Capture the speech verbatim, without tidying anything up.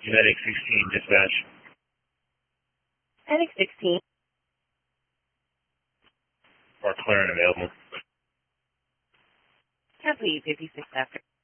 United sixteen, dispatch. Medic sixteen. Mark Claren available. Copy fifty-six after.